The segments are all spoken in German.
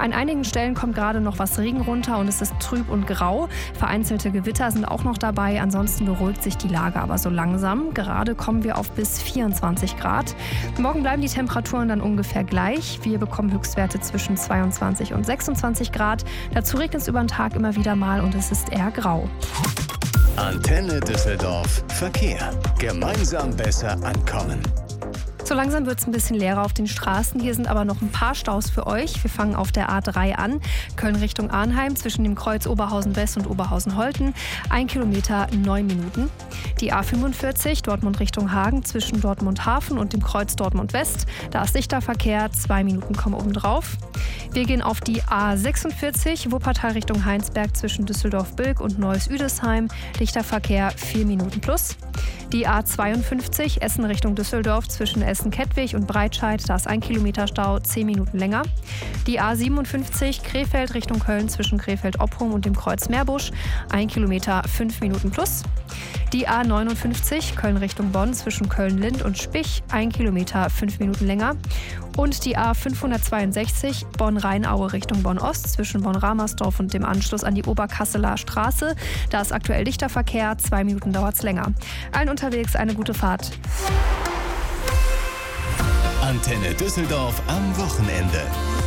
An einigen Stellen kommt gerade noch was Regen runter und es ist trüb und grau. Vereinzelte Gewitter sind auch noch dabei. Ansonsten beruhigt sich die Lage aber so langsam. Gerade kommen wir auf bis 24 Grad. Morgen bleiben die Temperaturen dann ungefähr gleich. Wir bekommen Höchstwerte zwischen 22 und 26 Grad. Dazu regnet es über den Tag immer wieder mal und es ist eher grau. Antenne Düsseldorf Verkehr. Gemeinsam besser ankommen. So langsam wird es ein bisschen leerer auf den Straßen. Hier sind aber noch ein paar Staus für euch. Wir fangen auf der A3 an. Köln Richtung Arnheim zwischen dem Kreuz Oberhausen West und Oberhausen-Holten. 1 Kilometer, 9 Minuten. Die A45 Dortmund Richtung Hagen zwischen Dortmund Hafen und dem Kreuz Dortmund West. Da ist dichter Verkehr, 2 Minuten kommen obendrauf. Wir gehen auf die A46 Wuppertal Richtung Heinsberg zwischen Düsseldorf-Bilk und Neuss-Üdesheim. Dichter Verkehr, 4 Minuten plus. Die A52 Essen Richtung Düsseldorf zwischen Essen-Kettwig und Breitscheid, da ist 1 Kilometer Stau, 10 Minuten länger. Die A57 Krefeld Richtung Köln zwischen Krefeld-Oppum und dem Kreuz Meerbusch, 1 Kilometer, 5 Minuten plus. Die A59 Köln Richtung Bonn zwischen Köln-Lind und Spich, 1 Kilometer, 5 Minuten länger. Und die A562 Bonn-Rheinaue Richtung Bonn-Ost zwischen Bonn-Ramersdorf und dem Anschluss an die Oberkasseler Straße. Da ist aktuell dichter Verkehr, 2 Minuten dauert es länger. Allen unterwegs eine gute Fahrt. Antenne Düsseldorf am Wochenende.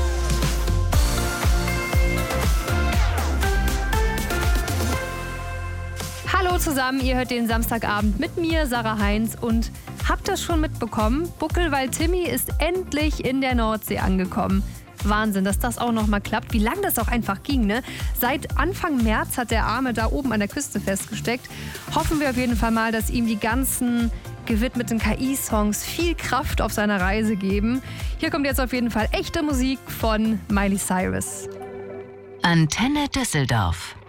Hallo zusammen, ihr hört den Samstagabend mit mir, Sarah Heinz, und habt ihr schon mitbekommen? Buckelwald Timmy ist endlich in der Nordsee angekommen. Wahnsinn, dass das auch noch mal klappt. Wie lange das auch einfach ging, ne? Seit Anfang März hat der Arme da oben an der Küste festgesteckt. Hoffen wir auf jeden Fall mal, dass ihm die ganzen gewidmeten KI-Songs viel Kraft auf seiner Reise geben. Hier kommt jetzt auf jeden Fall echte Musik von Miley Cyrus. Antenne Düsseldorf.